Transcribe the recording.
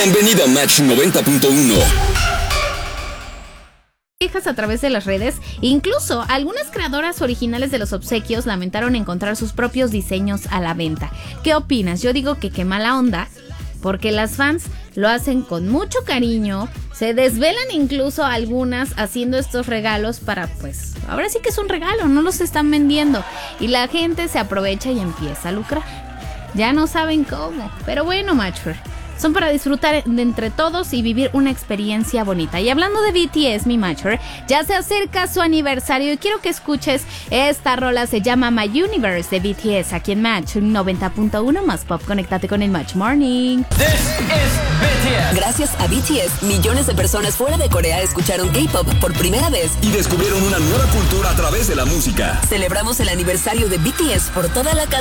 Bienvenido a Match 90.1. Quejas a través de las redes. Incluso algunas creadoras originales de los obsequios lamentaron encontrar sus propios diseños a la venta. ¿Qué opinas? Yo digo que qué mala onda, porque las fans lo hacen con mucho cariño, se desvelan incluso algunas haciendo estos regalos para, pues, ahora sí que es un regalo, no los están vendiendo, y la gente se aprovecha y empieza a lucrar. Ya no saben cómo, pero bueno, Matchfer, son para disfrutar de entre todos y vivir una experiencia bonita. Y hablando de BTS, mi Matcher, ya se acerca su aniversario y quiero que escuches esta rola, se llama My Universe de BTS, aquí en Match 90.1 más pop. Conéctate con el Match Morning. This is BTS. Gracias a BTS, millones de personas fuera de Corea escucharon K-pop por primera vez Y descubrieron una nueva cultura a través de la música. Celebramos el aniversario de BTS por toda la